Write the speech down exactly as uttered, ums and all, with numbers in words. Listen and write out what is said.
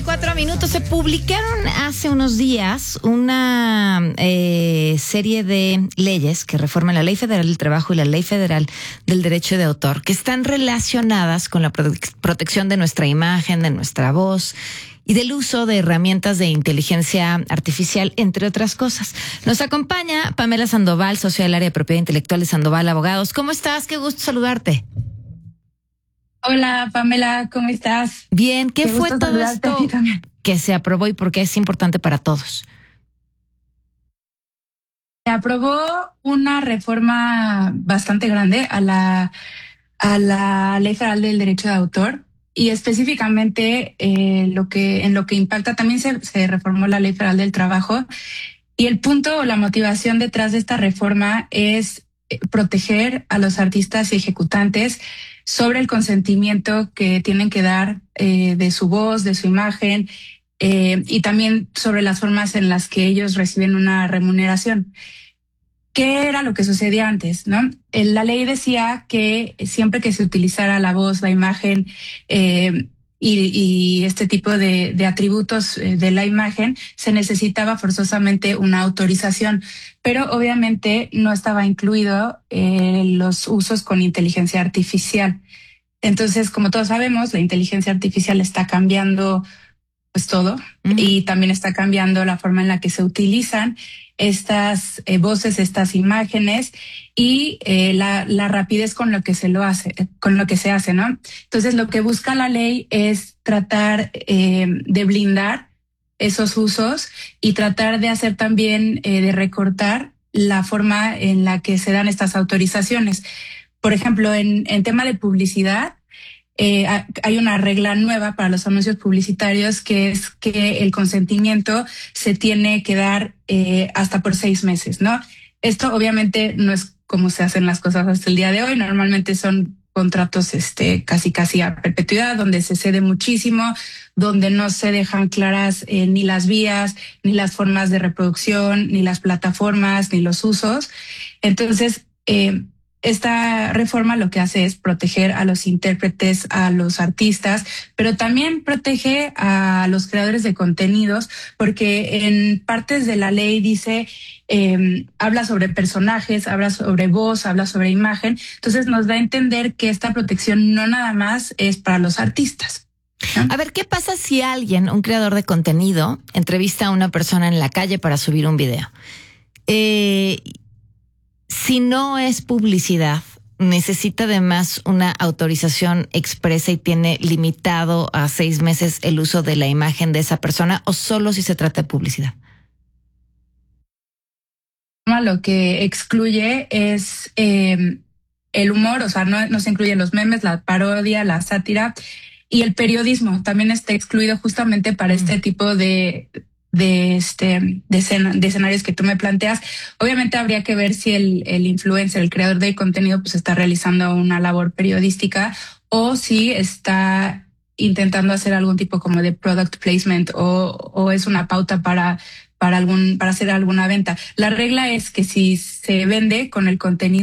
Cuatro minutos. Se publicaron hace unos días una eh, serie de leyes que reforman la Ley Federal del Trabajo y la Ley Federal del Derecho de Autor, que están relacionadas con la prote- protección de nuestra imagen, de nuestra voz y del uso de herramientas de inteligencia artificial, entre otras cosas. Nos acompaña Pamela Sandoval, socia del área de propiedad intelectual de Sandoval Abogados. ¿Cómo estás? Qué gusto saludarte. Hola, Pamela, ¿cómo estás? Bien, ¿qué, Qué fue gusto todo saludarte a ti esto también. que se aprobó y por qué es importante para todos? Se aprobó una reforma bastante grande a la, a la Ley Federal del Derecho de Autor y específicamente eh, lo que, en lo que impacta también se, se reformó la Ley Federal del Trabajo y el punto o la motivación detrás de esta reforma es proteger a los artistas y ejecutantes sobre el consentimiento que tienen que dar eh, de su voz, de su imagen, eh, y también sobre las formas en las que ellos reciben una remuneración. ¿Qué era lo que sucedía antes, no? La ley decía que siempre que se utilizara la voz, la imagen eh, y, y este tipo de, de atributos de la imagen, se necesitaba forzosamente una autorización, pero obviamente no estaba incluido eh, los usos con inteligencia artificial. Entonces, como todos sabemos, la inteligencia artificial está cambiando pues todo, uh-huh. y también está cambiando la forma en la que se utilizan estas eh, voces, estas imágenes y eh, la, la rapidez con lo que se lo hace, con lo que se hace, ¿no? Entonces, lo que busca la ley es tratar eh, de blindar esos usos y tratar de hacer también, eh, de recortar la forma en la que se dan estas autorizaciones. Por ejemplo, en, en tema de publicidad, Eh, hay una regla nueva para los anuncios publicitarios que es que el consentimiento se tiene que dar eh, hasta por seis meses, ¿no? Esto obviamente no es como se hacen las cosas hasta el día de hoy. Normalmente son contratos este, casi casi a perpetuidad, donde se cede muchísimo, donde no se dejan claras eh, ni las vías, ni las formas de reproducción, ni las plataformas, ni los usos. Entonces, eh, esta reforma lo que hace es proteger a los intérpretes, a los artistas, pero también protege a los creadores de contenidos, porque en partes de la ley dice, eh, habla sobre personajes, habla sobre voz, habla sobre imagen. Entonces nos da a entender que esta protección no nada más es para los artistas, ¿no? A ver, ¿qué pasa si alguien, un creador de contenido, entrevista a una persona en la calle para subir un video? Eh... Si no es publicidad, necesita además una autorización expresa y tiene limitado a seis meses el uso de la imagen de esa persona, o solo si se trata de publicidad. Lo que excluye es eh, el humor, o sea, no, no se incluyen los memes, la parodia, la sátira y el periodismo. También está excluido justamente para mm. este tipo de de este de, escena, de escenarios que tú me planteas. Obviamente habría que ver si el, el influencer, el creador de contenido, pues está realizando una labor periodística o si está intentando hacer algún tipo como de product placement o, o es una pauta para para algún para hacer alguna venta. La regla es que si se vende con el contenido